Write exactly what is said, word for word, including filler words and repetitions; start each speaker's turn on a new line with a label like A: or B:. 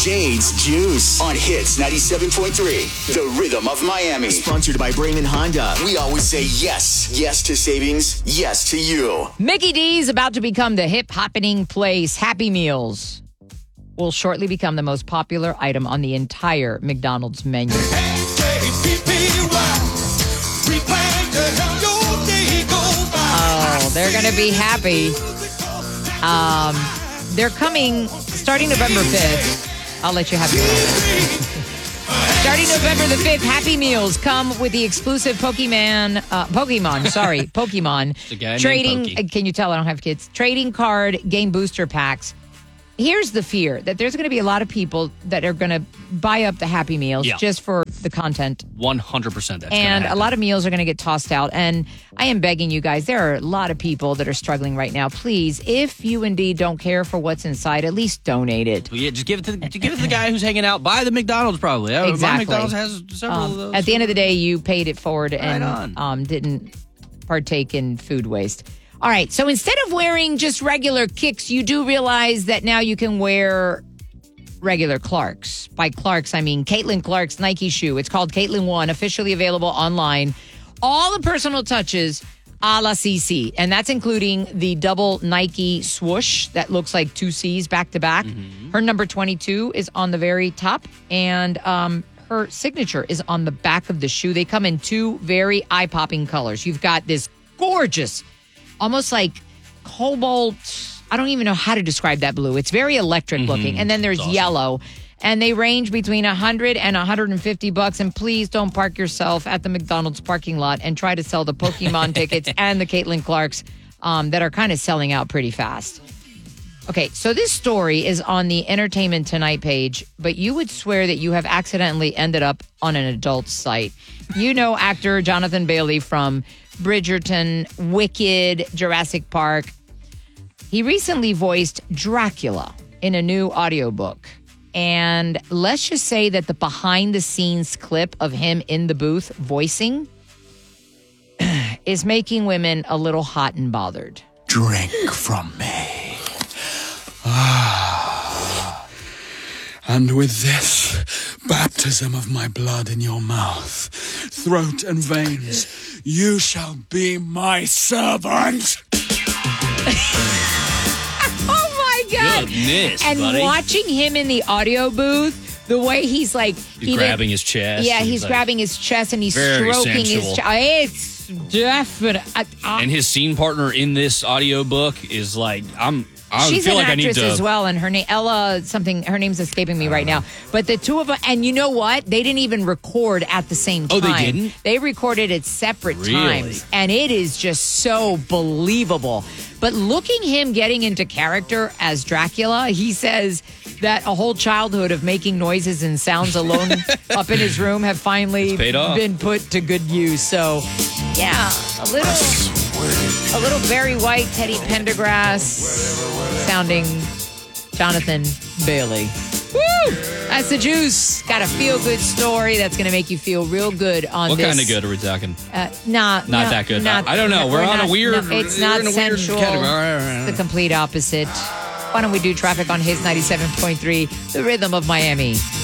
A: Jade's Juice on Hits ninety-seven point three, the rhythm of Miami. Sponsored by Brayman Honda. We always say yes. Yes to savings. Yes to you.
B: Mickey D's about to become the hip happening place. Happy Meals will shortly become the most popular item on the entire McDonald's menu. Oh, they're going to be happy. Um, they're coming starting November fifth. I'll let you have your moment. Starting November the fifth, Happy Meals come with the exclusive Pokemon, uh, Pokemon, sorry, Pokemon trading. Uh, can you tell I don't have kids? Trading card game booster packs. Here's the fear that there's going to be a lot of people that are going to buy up the Happy Meals yeah. just for the content.
C: one hundred percent that's
B: And a lot of meals are going to get tossed out. And I am begging you guys, there are a lot of people that are struggling right now. Please, if you indeed don't care for what's inside, at least donate it.
C: Well, yeah, just give it to the, give it to the guy who's hanging out by the McDonald's probably.
B: Exactly.
C: My McDonald's has several
B: um,
C: of those.
B: At the end of the day, you paid it forward and
C: right
B: um, didn't partake in food waste. All right, so instead of wearing just regular kicks, you do realize that now you can wear regular Clarks. By Clarks, I mean Caitlin Clark's Nike shoe. It's called Caitlin One, officially available online. All the personal touches a la C C, and that's including the double Nike swoosh that looks like two C's back to back.
C: Mm-hmm.
B: Her number twenty-two is on the very top, and um, her signature is on the back of the shoe. They come in two very eye-popping colors. You've got this gorgeous, almost like cobalt, I don't even know how to describe that blue. It's very electric mm-hmm. looking. And then there's awesome. Yellow. And they range between one hundred and one hundred fifty bucks. And please don't park yourself at the McDonald's parking lot and try to sell the Pokemon tickets and the Caitlin Clarks um, that are kind of selling out pretty fast. Okay, so this story is on the Entertainment Tonight page, but you would swear that you have accidentally ended up on an adult site. You know actor Jonathan Bailey from Bridgerton, Wicked, Jurassic Park. He recently voiced Dracula in a new audiobook. And let's just say that the behind-the-scenes clip of him in the booth voicing is making women a little hot and bothered.
D: Drink from me. Ah. And with this baptism of my blood in your mouth, throat and veins, you shall be my servant.
B: Oh, my God.
C: Goodness,
B: and
C: buddy.
B: watching him in the audio booth, the way he's like...
C: He's
B: even,
C: grabbing his chest.
B: Yeah, he's,
C: he's like,
B: grabbing his chest and he's
C: very
B: stroking
C: sensual.
B: his chest. It's definite. I, I,
C: and his scene partner in this audiobook is like, I'm... I
B: She's
C: feel
B: an
C: like
B: actress
C: I need to,
B: as well, and her name Ella something. Her name's escaping me right now. But the two of them, and you know what? They didn't even record at the same time.
C: Oh, they didn't?
B: They recorded at separate
C: Really?
B: times, and it is just so believable. But looking him getting into character as Dracula, he says that a whole childhood of making noises and sounds alone up in his room have finally
C: paid off.
B: been put to good use. So, yeah, a little, a little Barry White, Teddy Pendergrass sounding Jonathan Bailey. Woo! That's the juice. Got a feel-good story that's going to make you feel real good on
C: what
B: this.
C: What kind of good are we talking?
B: Uh, nah,
C: not
B: nah,
C: that good.
B: Not,
C: I don't know. We're, we're on
B: not,
C: a weird...
B: No, it's
C: we're
B: not
C: in a weird
B: sensual.
C: category.
B: It's the complete opposite. Why don't we do traffic on His ninety-seven point three, the rhythm of Miami?